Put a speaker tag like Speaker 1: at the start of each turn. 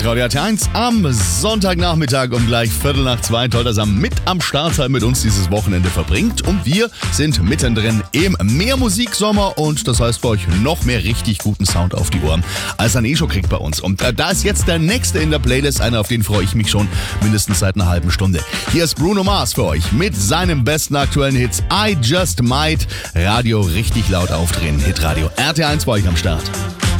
Speaker 1: Hitradio RT1 am Sonntagnachmittag um gleich 1:45. Toll, dass ihr mit am Start seid, mit uns dieses Wochenende verbringt. Und wir sind mittendrin im Mehrmusiksommer und das heißt für euch noch mehr richtig guten Sound auf die Ohren, als ihr schon kriegt bei uns. Und da ist jetzt der nächste in der Playlist, einer, auf den freue ich mich schon mindestens seit einer halben Stunde. Hier ist Bruno Mars für euch mit seinem besten aktuellen Hits I Just Might. Radio richtig laut aufdrehen. Hitradio RT1 bei euch am Start.